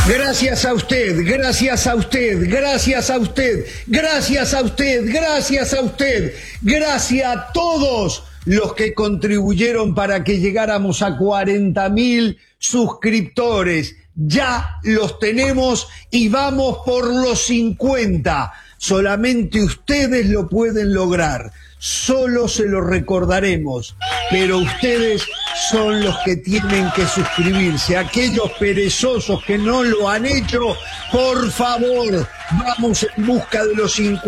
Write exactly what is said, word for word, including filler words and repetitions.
Gracias a usted, gracias a usted, gracias a usted, gracias a usted, gracias a usted, gracias a todos los que contribuyeron para que llegáramos a cuarenta mil suscriptores. Ya los tenemos y vamos por los cincuenta. Solamente ustedes lo pueden lograr. Solo se lo recordaremos, pero ustedes son los que tienen que suscribirse. Aquellos perezosos que no lo han hecho, por favor, vamos en busca de los cincuenta.